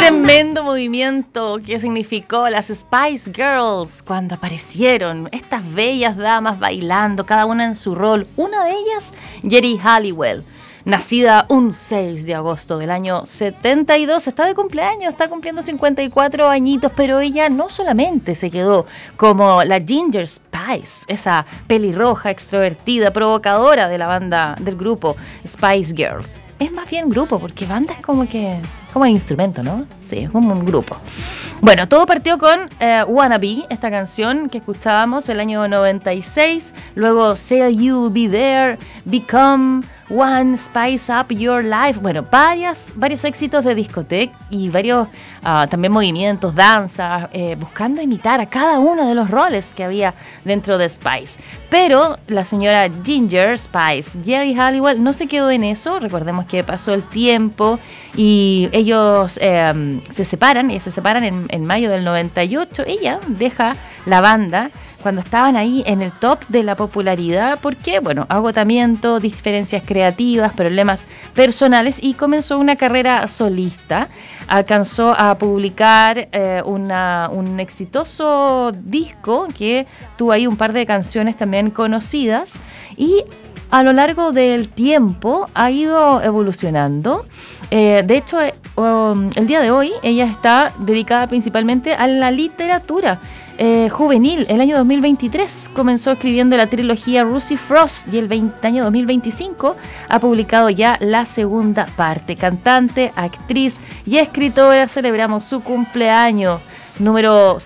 Tremendo movimiento que significó las Spice Girls cuando aparecieron estas bellas damas bailando, cada una en su rol. Una de ellas, Geri Halliwell, nacida un 6 de agosto del año 72, está de cumpleaños, está cumpliendo 54 añitos, pero ella no solamente se quedó como la Ginger Spice, esa pelirroja, extrovertida, provocadora de la banda, del grupo Spice Girls. Es más bien grupo, porque banda es como instrumento, ¿no? Sí, es como un grupo. Bueno, todo partió con Wannabe, esta canción que escuchábamos el año 96, luego Say You'll Be There, Become One, Spice Up Your Life. Bueno, varios éxitos de discoteca y varios también movimientos, danzas, buscando imitar a cada uno de los roles que había dentro de Spice. Pero la señora Ginger Spice, Geri Halliwell, no se quedó en eso. Recordemos que pasó el tiempo y ellos se separan en mayo del 98. Ella deja la banda cuando estaban ahí en el top de la popularidad, porque, bueno, agotamiento, diferencias creativas, problemas personales, y comenzó una carrera solista. Alcanzó a publicar un exitoso disco que tuvo ahí un par de canciones también conocidas, y a lo largo del tiempo ha ido evolucionando. De hecho, el día de hoy ella está dedicada principalmente a la literatura juvenil. El año 2023 comenzó escribiendo la trilogía Lucy Frost y el año 2025 ha publicado ya la segunda parte. Cantante, actriz y escritora, celebramos su cumpleaños número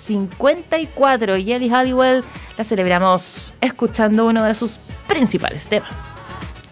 54. Geri Halliwell la celebramos escuchando uno de sus principales temas.